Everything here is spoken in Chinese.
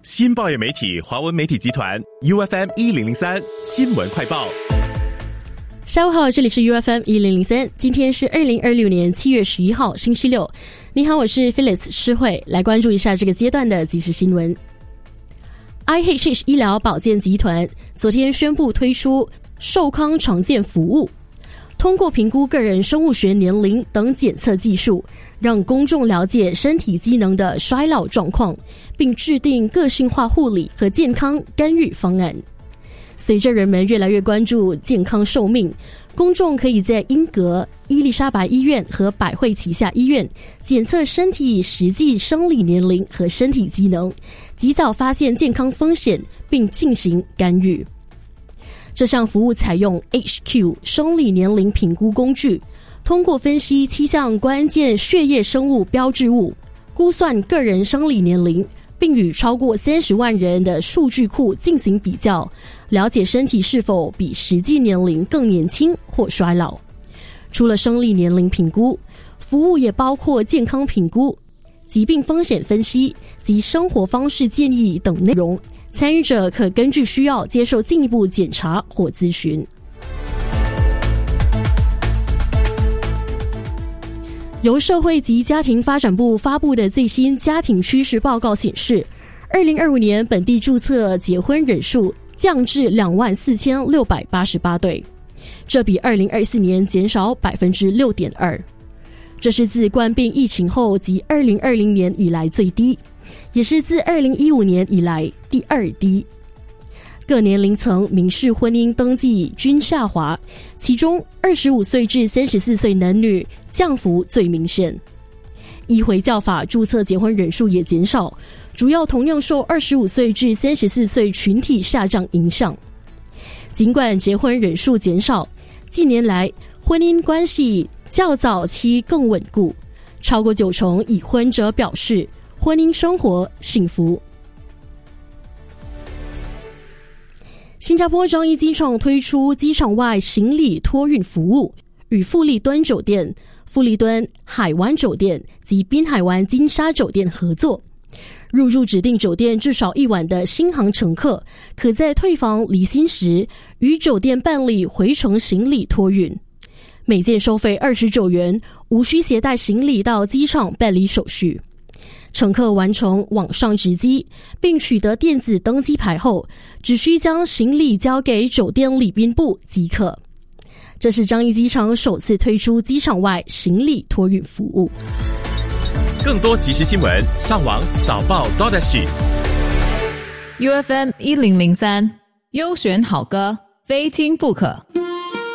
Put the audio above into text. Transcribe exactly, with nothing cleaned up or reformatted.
新报业媒体华文媒体集团 U F M 一零零三新闻快报。 下午好，这里是 U F M 一零零三，今天是二零二六年七月十一号星期六。你好，我是 Phyllis 施慧，来关注一下这个阶段的即时新闻。I H H 医疗保健集团昨天宣布推出寿康常见服务，通过评估个人生物学年龄等检测技术，让公众了解身体机能的衰老状况，并制定个性化护理和健康干预方案。随着人们越来越关注健康寿命，公众可以在英格、伊丽莎白医院和百惠旗下医院检测身体实际生理年龄和身体机能，及早发现健康风险并进行干预。这项服务采用 H Q 生理年龄评估工具，通过分析七项关键血液生物标志物，估算个人生理年龄，并与超过三十万人的数据库进行比较，了解身体是否比实际年龄更年轻或衰老。除了生理年龄评估，服务也包括健康评估、疾病风险分析及生活方式建议等内容。参与者可根据需要接受进一步检查或咨询。由社会及家庭发展部发布的最新家庭趋势报告显示，二零二五年本地注册结婚人数降至两万四千六百八十八对，这比二零二四年减少 百分之六点二， 这是自冠病疫情后及二零二零年以来最低，也是自二零一五年以来第二低。各年龄层民事婚姻登记均下滑，其中二十五岁至三十四岁男女降幅最明显。依回教法注册结婚人数也减少，主要同样受二十五岁至三十四岁群体下降影响。尽管结婚人数减少，近年来婚姻关系较早期更稳固，超过九成已婚者表示婚姻生活幸福。新加坡樟宜机场推出机场外行李托运服务，与富丽敦酒店、富丽敦海湾酒店及滨海湾金沙酒店合作。入住指定酒店至少一晚的新航乘客，可在退房离心时与酒店办理回程行李托运，每件收费二十九元，无需携带行李到机场办理手续。乘客完成网上值机并取得电子登机牌后，只需将行李交给酒店礼宾部即可。这是樟宜机场首次推出机场外行李托运服务。 更多即时新闻，上网早报 .sg U F M 一零零三优选好歌，非听不可。